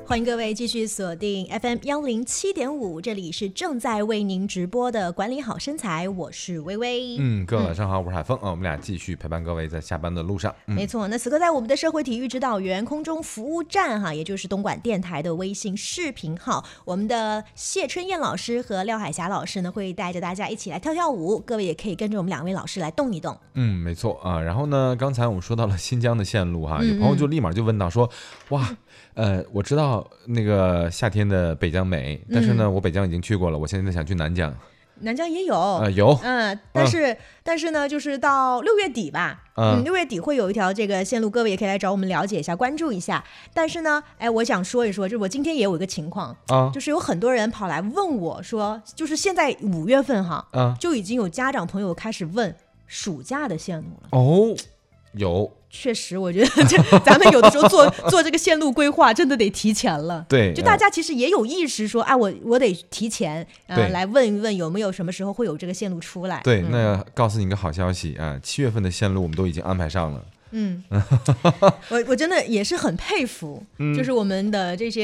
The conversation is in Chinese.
欢迎各位继续锁定 FM107.5，这里是正在为您直播的管理好身材，我是微微。 各位晚上好，我是海峰我们俩继续陪伴各位在下班的路上。 没错，那此刻在我们的社会体育指导员空中服务站哈，也就是东莞电台的微信视频号，我们的谢春燕老师和廖海霞老师呢会带着大家一起来跳跳舞，各位也可以跟着我们两位老师来动一动。 没错啊。然后呢，刚才我们说到了新疆的线路哈，有朋友就立马就问到说，哇，我知道那个夏天的北疆美，但是呢，我北疆已经去过了，我现在想去南疆。 南疆也有， 有， 但是呢，就是到6月底吧，6月底会有一条这个线路，各位也可以来找我们了解一下，关注一下。但是呢，我想说一说，就我今天也有一个情况就是有很多人跑来问我说，就是现在5月份哈，就已经有家长朋友开始问暑假的线路了。 哦，有。 确实，我觉得咱们有的时候做这个线路规划，真的得提前了。 对， 就大家其实也有意识说，我得提前来问一问有没有什么时候会有这个线路出来。 对，那告诉你一个好消息啊，7月份的线路我们都已经安排上了。 我真的也是很佩服，就是我们的这些